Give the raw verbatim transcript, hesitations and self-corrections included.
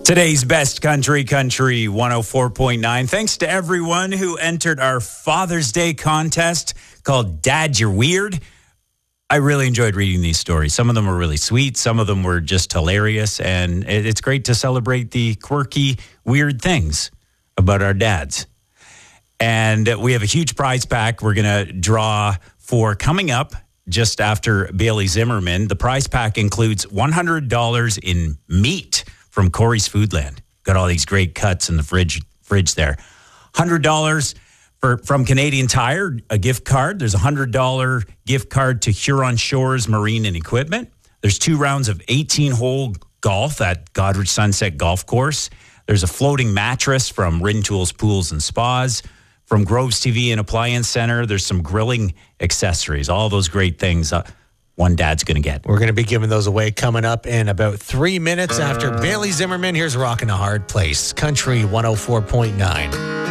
Today's best country, Country one oh four point nine. Thanks to everyone who entered our Father's Day contest called Dad, You're Weird. I really enjoyed reading these stories. Some of them were really sweet. Some of them were just hilarious. And it's great to celebrate the quirky, weird things about our dads. And we have a huge prize pack we're going to draw for coming up just after Bailey Zimmerman. The prize pack includes one hundred dollars in meat from Corey's Foodland. Got all these great cuts in the fridge fridge there. one hundred dollars for, from Canadian Tire, a gift card. There's a one hundred dollars gift card to Huron Shores Marine and Equipment. There's two rounds of eighteen-hole golf at Godrich Sunset Golf Course. There's a floating mattress from Rin Tools Pools and Spas. From Groves T V and Appliance Center, there's some grilling accessories. All those great things. Uh, One dad's going to get. We're going to be giving those away coming up in about three minutes after Bailey Zimmerman. Here's Rockin' a Hard Place, Country one oh four point nine.